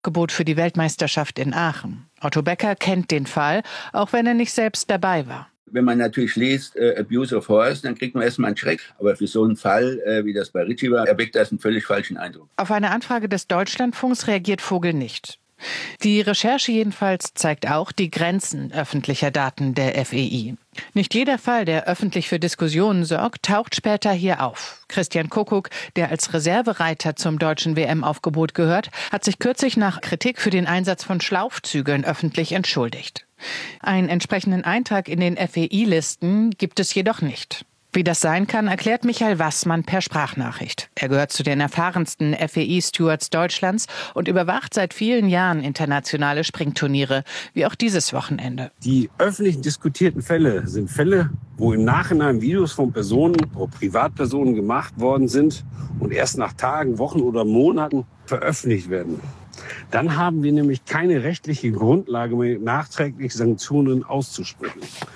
Aufgebot für die Weltmeisterschaft in Aachen. Otto Becker kennt den Fall, auch wenn er nicht selbst dabei war. Wenn man natürlich liest, Abuse of Force, dann kriegt man erstmal einen Schreck. Aber für so einen Fall, wie das bei Ritchie war, erweckt das einen völlig falschen Eindruck. Auf eine Anfrage des Deutschlandfunks reagiert Vogel nicht. Die Recherche jedenfalls zeigt auch die Grenzen öffentlicher Daten der FEI. Nicht jeder Fall, der öffentlich für Diskussionen sorgt, taucht später hier auf. Christian Kuckuck, der als Reservereiter zum deutschen WM-Aufgebot gehört, hat sich kürzlich nach Kritik für den Einsatz von Schlaufzügeln öffentlich entschuldigt. Einen entsprechenden Eintrag in den FEI-Listen gibt es jedoch nicht. Wie das sein kann, erklärt Michael Wassmann per Sprachnachricht. Er gehört zu den erfahrensten FEI-Stewards Deutschlands und überwacht seit vielen Jahren internationale Springturniere, wie auch dieses Wochenende. Die öffentlich diskutierten Fälle sind Fälle, wo im Nachhinein Videos von Personen, Privatpersonen gemacht worden sind und erst nach Tagen, Wochen oder Monaten veröffentlicht werden. Dann haben wir nämlich keine rechtliche Grundlage mehr, nachträglich Sanktionen auszusprechen.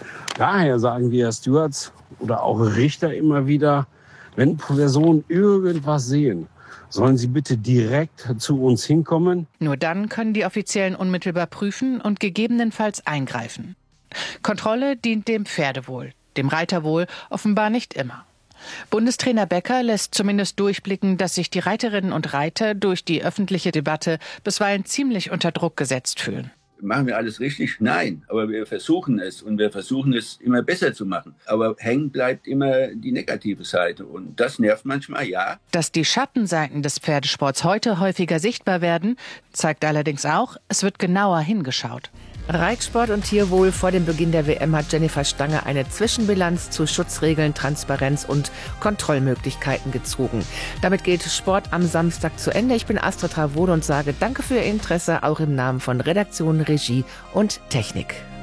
Daher sagen wir Stewards oder auch Richter immer wieder, wenn Personen irgendwas sehen, sollen sie bitte direkt zu uns hinkommen. Nur dann können die Offiziellen unmittelbar prüfen und gegebenenfalls eingreifen. Kontrolle dient dem Pferdewohl, dem Reiterwohl offenbar nicht immer. Bundestrainer Becker lässt zumindest durchblicken, dass sich die Reiterinnen und Reiter durch die öffentliche Debatte bisweilen ziemlich unter Druck gesetzt fühlen. Machen wir alles richtig? Nein, aber wir versuchen es und wir versuchen es immer besser zu machen. Aber hängen bleibt immer die negative Seite und das nervt manchmal, ja. Dass die Schattenseiten des Pferdesports heute häufiger sichtbar werden, zeigt allerdings auch, es wird genauer hingeschaut. Reitsport und Tierwohl. Vor dem Beginn der WM hat Jennifer Stange eine Zwischenbilanz zu Schutzregeln, Transparenz und Kontrollmöglichkeiten gezogen. Damit geht Sport am Samstag zu Ende. Ich bin Astrid Travode und sage danke für Ihr Interesse, auch im Namen von Redaktion, Regie und Technik.